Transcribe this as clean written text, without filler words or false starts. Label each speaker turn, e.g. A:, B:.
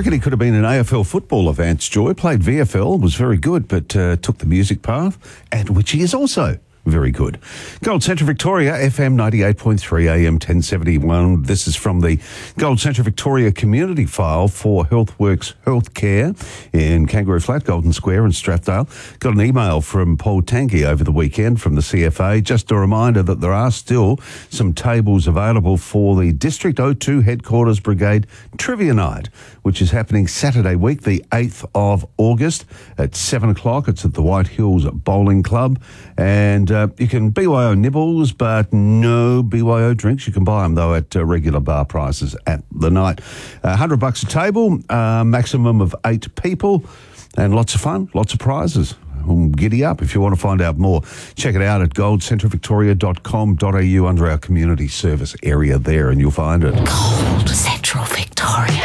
A: reckon he could have been an AFL footballer, Vance Joy. Played VFL, was very good, but took the music path, and which he is also very good. Gold Centre Victoria, FM 98.3 AM 1071. This is from the Gold Centre Victoria community file for Healthworks Healthcare in Kangaroo Flat, Golden Square and Strathdale. Got an email from Paul Tangi over the weekend from the CFA. Just a reminder that there are still some tables available for the District O2 Headquarters Brigade Trivia Night, which is happening Saturday week, the 8th of August at 7 o'clock. It's at the White Hills Bowling Club. And you can BYO nibbles, but no BYO drinks. You can buy them, though, at regular bar prices at the night. $100 a table, maximum of 8 people, and lots of fun, lots of prizes. Giddy up. If you want to find out more, check it out at goldcentrevictoria.com.au under our community service area there, and you'll find it.
B: Gold Central